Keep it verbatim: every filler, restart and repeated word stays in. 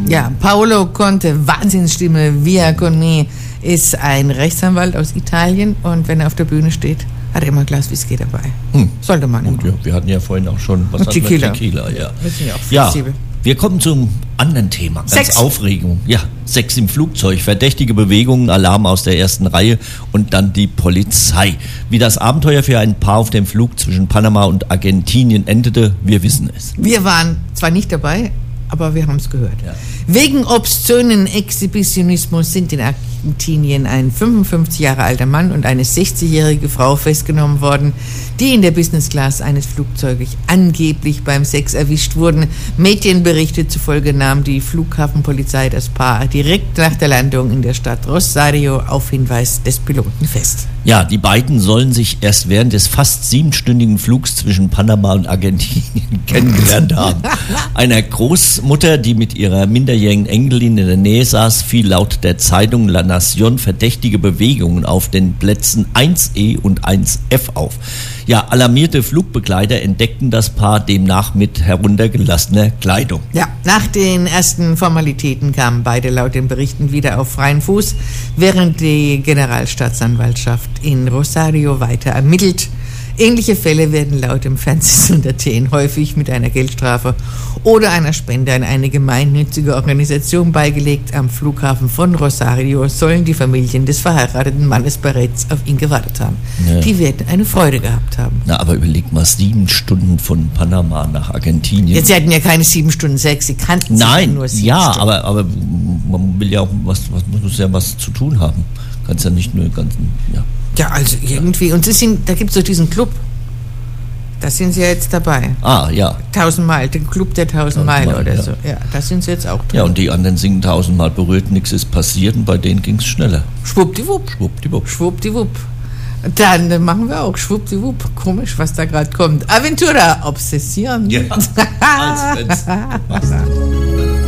Ja, Paolo Conte, Wahnsinnsstimme, Via con me, ist ein Rechtsanwalt aus Italien und wenn er auf der Bühne steht, hat er immer ein Glas Whisky dabei. Hm. Sollte man immer. Ja, wir hatten ja vorhin auch schon was Tequila. Tequila, ja. Wir sind ja auch Ja, flexibel. wir kommen zum anderen Thema. Ganz Sex. Aufregung. Ja, Sex im Flugzeug, verdächtige Bewegungen, Alarm aus der ersten Reihe und dann die Polizei. Wie das Abenteuer für ein Paar auf dem Flug zwischen Panama und Argentinien endete, wir wissen es. Wir waren zwar nicht dabei, aber wir haben es gehört. Ja. Wegen obszönen Exhibitionismus sind in Argentinien ein fünfundfünfzig Jahre alter Mann und eine sechzigjährige Frau festgenommen worden, die in der Business Class eines Flugzeuges angeblich beim Sex erwischt wurden. Medienberichte zufolge nahm die Flughafenpolizei das Paar direkt nach der Landung in der Stadt Rosario auf Hinweis des Piloten fest. Ja, die beiden sollen sich erst während des fast siebenstündigen Flugs zwischen Panama und Argentinien kennengelernt haben. Einer Großmutter, die mit ihrer minderjährigen Enkelin in der Nähe saß, fiel laut der Zeitung La Nación verdächtige Bewegungen auf den Plätzen eins E und eins F auf. Ja, alarmierte Flugbegleiter entdeckten das Paar demnach mit heruntergelassener Kleidung. Ja, nach den ersten Formalitäten kamen beide laut den Berichten wieder auf freien Fuß, während die Generalstaatsanwaltschaft in Rosario weiter ermittelt. Ähnliche Fälle werden laut dem Fernsehsender T N häufig mit einer Geldstrafe oder einer Spende an eine gemeinnützige Organisation beigelegt. Am Flughafen von Rosario sollen die Familien des verheirateten Mannes bereits auf ihn gewartet haben. Ja. Die werden eine Freude gehabt haben. Na, aber überleg mal, sieben Stunden von Panama nach Argentinien. Jetzt, sie hatten ja keine sieben Stunden Sex, sie kannten sich Nein, nur sieben ja, Stunden. aber, aber man will ja auch was, was muss ja was zu tun haben. Kannst ja nicht nur ganz, ja. Ja, also irgendwie. Und sie sind, da gibt es so diesen Club. Da sind sie ja jetzt dabei. Ah, ja. Tausendmal, den Club der tausend Meilen Tausendmal, oder ja. so. Ja, da sind sie jetzt auch drin. Ja, und die anderen singen tausendmal berührt, nichts ist passiert und bei denen ging es schneller. Schwuppdiwupp. Schwuppdiwupp. Schwuppdiwupp. Dann äh, machen wir auch Schwuppdiwupp. Komisch, was da gerade kommt. Aventura, Obsession. Ja, als wenn's-